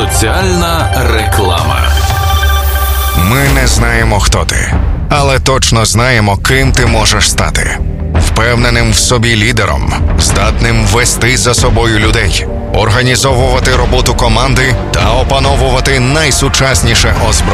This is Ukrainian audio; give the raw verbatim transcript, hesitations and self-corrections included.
Соціальна реклама. Ми не знаємо, хто ти, але точно знаємо, ким ти можеш стати. Впевненим в собі лідером, здатним вести за собою людей, організовувати роботу команди та опановувати найсучасніше озброєння.